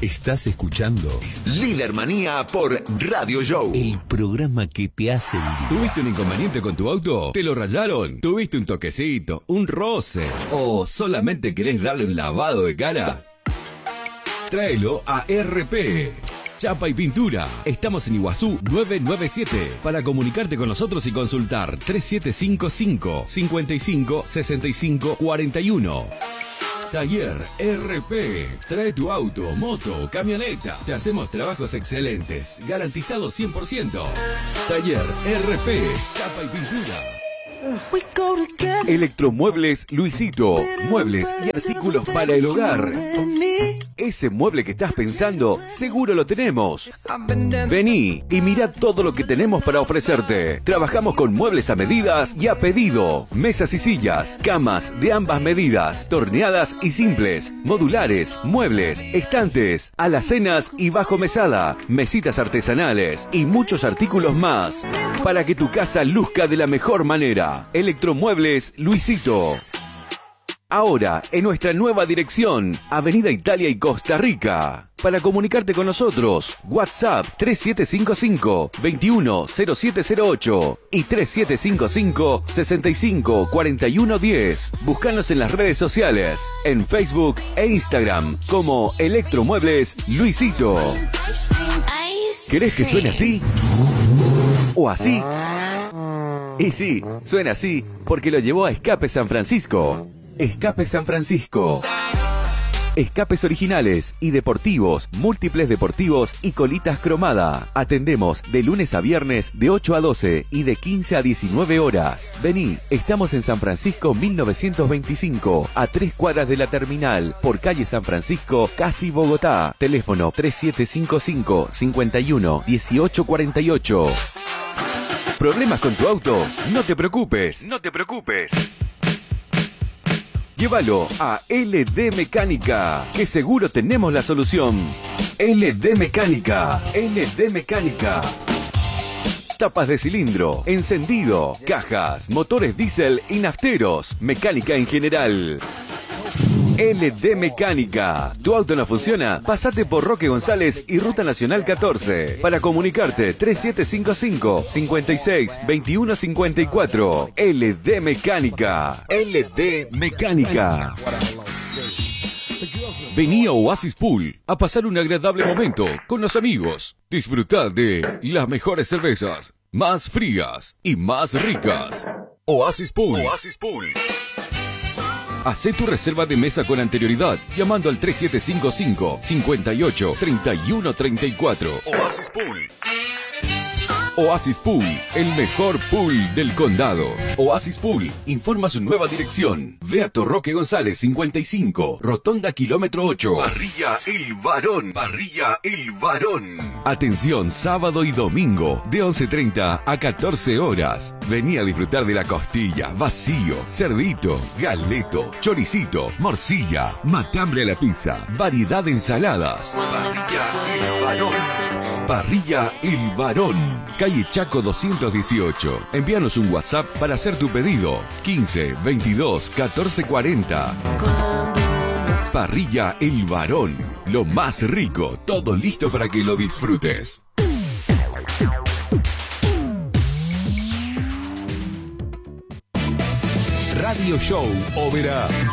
Estás escuchando Líder Manía por Radio Show. el programa que te hace vivir. ¿Tuviste un inconveniente con tu auto? ¿Te lo rayaron? ¿Tuviste un toquecito? ¿Un roce? ¿O solamente querés darle un lavado de cara? Tráelo a RP. Chapa y pintura. Estamos en Iguazú 997. Para comunicarte con nosotros y consultar 3755 55 65 41. Taller RP. Trae tu auto, moto, camioneta. Te hacemos trabajos excelentes, garantizados 100%. Taller RP. Chapa y pintura. Electromuebles Luisito. Muebles y artículos para el hogar. Ese mueble que estás pensando, seguro lo tenemos. Vení y mira todo lo que tenemos para ofrecerte. Trabajamos con muebles a medidas y a pedido. Mesas y sillas, camas de ambas medidas, torneadas y simples, modulares, muebles, estantes, alacenas y bajo mesada, mesitas artesanales y muchos artículos más. Para que tu casa luzca de la mejor manera. Electromuebles Luisito. Ahora, en nuestra nueva dirección, Avenida Italia y Costa Rica. Para comunicarte con nosotros, WhatsApp 3755-210708 y 3755-654110. Búscanos en las redes sociales, en Facebook e Instagram, como Electromuebles Luisito. ¿Querés que suene así? ¿O así? Y sí, suena así, porque lo llevó a Escape San Francisco. Escape San Francisco. Escapes originales y deportivos, múltiples deportivos y colitas cromada. Atendemos de lunes a viernes de 8 a 12 y de 15 a 19 horas. Vení, estamos en San Francisco 1925, a 3 cuadras de la terminal, por calle San Francisco, casi Bogotá. Teléfono 3755 51 1848. ¿Problemas con tu auto? No te preocupes, no te preocupes. Llévalo a LD Mecánica, que seguro tenemos la solución. LD Mecánica, LD Mecánica. Tapas de cilindro, encendido, cajas, motores diésel y nafteros, mecánica en general. LD Mecánica. ¿Tu auto no funciona? Pasate por Roque González y Ruta Nacional 14. Para comunicarte, 3755 56 21 54. LD Mecánica. LD Mecánica. Vení a Oasis Pool a pasar un agradable momento con los amigos. Disfrutad de las mejores cervezas, más frías y más ricas. Oasis Pool. Oasis Pool. Hacé tu reserva de mesa con anterioridad llamando al 3755 58 31 34. Oasis Pool. Oasis Pool, el mejor pool del condado. Oasis Pool informa su nueva dirección. Beato Roque González 55, Rotonda kilómetro 8. Parrilla El Varón. Parrilla El Varón. Atención, sábado y domingo de 11:30 a 14 horas. Vení a disfrutar de la costilla, vacío, cerdito, galeto, choricito, morcilla, matambre a la pizza, variedad de ensaladas. Parrilla El Varón. Parrilla El Varón. Calle Chaco 218. Envíanos un WhatsApp para hacer tu pedido. 15 22 14 40. Parrilla El Varón. Lo más rico, todo listo para que lo disfrutes. Radio Show Oberá.